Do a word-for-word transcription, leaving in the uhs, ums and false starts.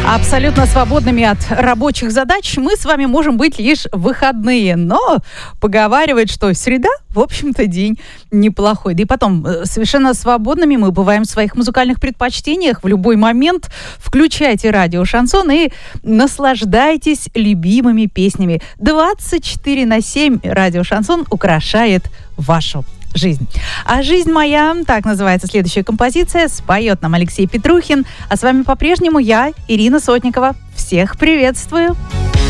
Абсолютно свободными от рабочих задач мы с вами можем быть лишь в выходные. Но поговаривают, что среда, в общем-то, день неплохой. Да и потом, совершенно свободными мы бываем в своих музыкальных предпочтениях. В любой момент включайте радио «Шансон» и наслаждайтесь любимыми песнями. двадцать четыре на семь радио «Шансон» украшает вашу жизнь. А «Жизнь моя», так называется следующая композиция, споет нам Алексей Петрухин. А с вами по-прежнему я, Ирина Сотникова. Всех приветствую!